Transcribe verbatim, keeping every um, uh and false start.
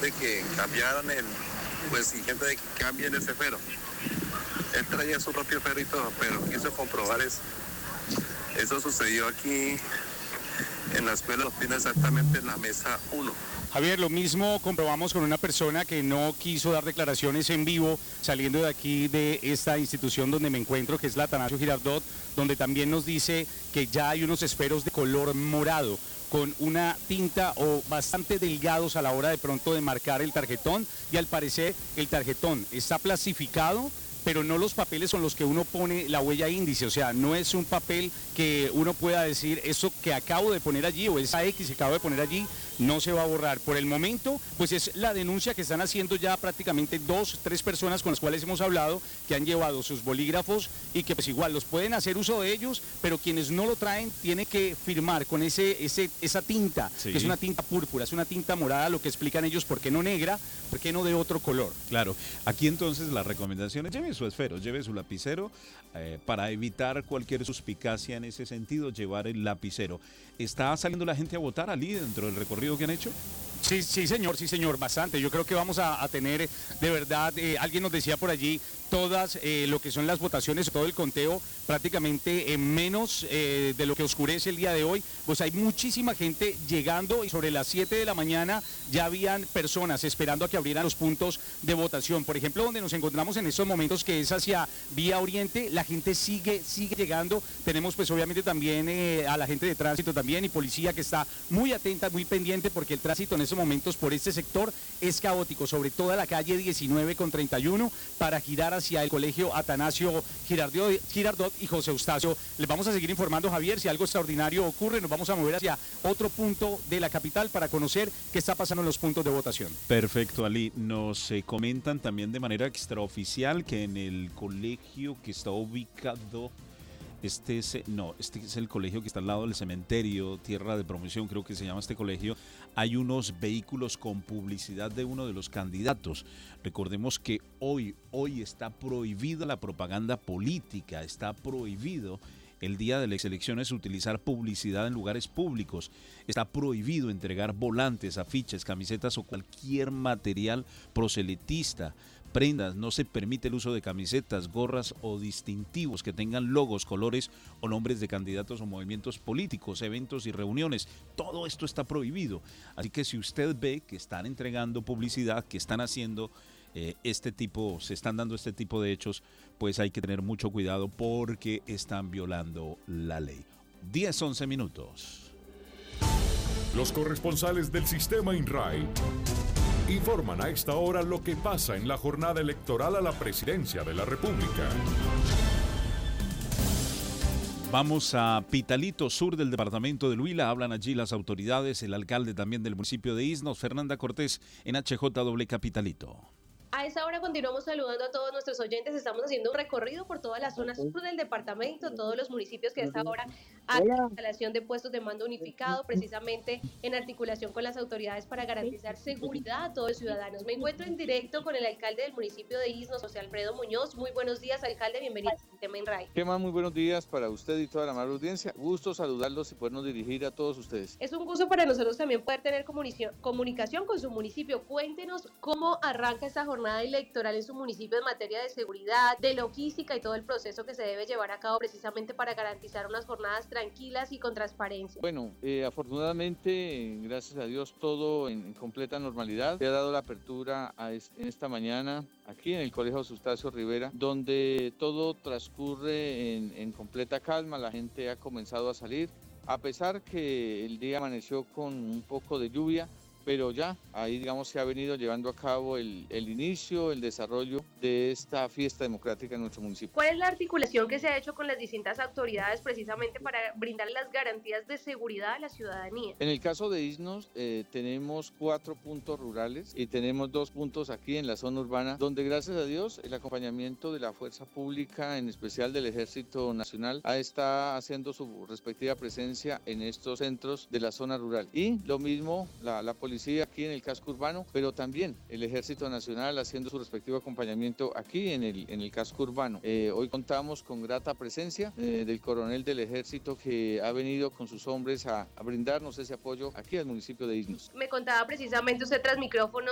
de que cambiaran el, pues exigiendo de que cambien ese ferro. Él traía su propio ferro y todo, pero quiso comprobar eso. Eso sucedió aquí en la escuela Los Pinos, exactamente en la mesa uno. Javier, lo mismo comprobamos con una persona que no quiso dar declaraciones en vivo saliendo de aquí de esta institución donde me encuentro, que es la Atanasio Girardot, donde también nos dice que ya hay unos esferos de color morado con una tinta o bastante delgados a la hora de pronto de marcar el tarjetón, y al parecer el tarjetón está plastificado, pero no los papeles son los que uno pone la huella índice, o sea, no es un papel que uno pueda decir eso que acabo de poner allí o esa X que acabo de poner allí no se va a borrar. Por el momento, pues es la denuncia que están haciendo ya prácticamente dos, tres personas con las cuales hemos hablado, que han llevado sus bolígrafos y que pues igual los pueden hacer uso de ellos, pero quienes no lo traen tienen que firmar con ese, ese, esa tinta, sí, que es una tinta púrpura, es una tinta morada, lo que explican ellos, ¿por qué no negra? ¿Por qué no de otro color? Claro, aquí entonces la recomendación es lleve su esfero, lleve su lapicero, eh, para evitar cualquier suspicacia en ese sentido, llevar el lapicero. ¿Está saliendo la gente a votar, Ali, dentro del recorrido que han hecho? Sí, sí, señor, sí, señor, bastante. Yo creo que vamos a, a tener, de verdad, eh, alguien nos decía por allí, todas eh, lo que son las votaciones, todo el conteo, prácticamente en menos eh, de lo que oscurece el día de hoy. Pues hay muchísima gente llegando y sobre las siete de la mañana ya habían personas esperando a que abrieran los puntos de votación. Por ejemplo, donde nos encontramos en estos momentos, que es hacia Vía Oriente, la gente sigue, sigue llegando. Tenemos pues obviamente también eh, a la gente de tránsito también y policía que está muy atenta, muy pendiente, porque el tránsito en estos momentos por este sector es caótico, sobre todo la calle diecinueve con treinta y uno para girar hacia el colegio Atanasio Girardot, Girardot y José Eustacio. Les vamos a seguir informando, Javier, si algo extraordinario ocurre. Nos vamos a mover hacia otro punto de la capital para conocer qué está pasando en los puntos de votación. Perfecto, Ali. Nos eh, comentan también de manera extraoficial que en el colegio que está ubicado, este es, no, este es el colegio que está al lado del cementerio, Tierra de Promoción, creo que se llama este colegio, hay unos vehículos con publicidad de uno de los candidatos. Recordemos que hoy, hoy está prohibida la propaganda política, está prohibido el día de las elecciones utilizar publicidad en lugares públicos, está prohibido entregar volantes, afiches, camisetas o cualquier material proselitista. Prendas, no se permite el uso de camisetas, gorras o distintivos que tengan logos, colores o nombres de candidatos o movimientos políticos, eventos y reuniones. Todo esto está prohibido. Así que si usted ve que están entregando publicidad, que están haciendo eh, este tipo, se están dando este tipo de hechos, pues hay que tener mucho cuidado porque están violando la ley. diez, once minutos. Los corresponsales del sistema INRAE informan a esta hora lo que pasa en la jornada electoral a la presidencia de la República. Vamos a Pitalito, sur del departamento del Huila. Hablan allí las autoridades, el alcalde también del municipio de Isnos, Fernanda Cortés, en H J W Capitalito. A esta hora continuamos saludando a todos nuestros oyentes. Estamos haciendo un recorrido por toda la zona sur del departamento, todos los municipios que a esta hora hay instalación de puestos de mando unificado, precisamente en articulación con las autoridades para garantizar seguridad a todos los ciudadanos. Me encuentro en directo con el alcalde del municipio de Isnos, José Alfredo Muñoz. Muy buenos días, alcalde, bienvenido al sistema INRAE. ¿Qué más? Muy buenos días para usted y toda la amable audiencia. Gusto saludarlos y podernos dirigir a todos ustedes. Es un gusto para nosotros también poder tener comunicación con su municipio. Cuéntenos cómo arranca esta jornada electoral en su municipio en materia de seguridad, de logística y todo el proceso que se debe llevar a cabo precisamente para garantizar unas jornadas tranquilas y con transparencia. Bueno, eh, afortunadamente, gracias a Dios, todo en, en completa normalidad. Se ha dado la apertura a es, en esta mañana aquí en el Colegio Eustacio Rivera, donde todo transcurre en, en completa calma. La gente ha comenzado a salir, a pesar que el día amaneció con un poco de lluvia, pero ya ahí digamos se ha venido llevando a cabo el, el inicio, el desarrollo de esta fiesta democrática en nuestro municipio. ¿Cuál es la articulación que se ha hecho con las distintas autoridades precisamente para brindar las garantías de seguridad a la ciudadanía? En el caso de Isnos eh, tenemos cuatro puntos rurales y tenemos dos puntos aquí en la zona urbana, donde gracias a Dios el acompañamiento de la fuerza pública, en especial del Ejército Nacional, está haciendo su respectiva presencia en estos centros de la zona rural. Y lo mismo la, la policía aquí en el casco urbano, pero también el Ejército Nacional haciendo su respectivo acompañamiento aquí en el, en el casco urbano. Eh, hoy contamos con grata presencia eh, del coronel del Ejército que ha venido con sus hombres a, a brindarnos ese apoyo aquí al municipio de Isnos. Me contaba precisamente usted tras micrófonos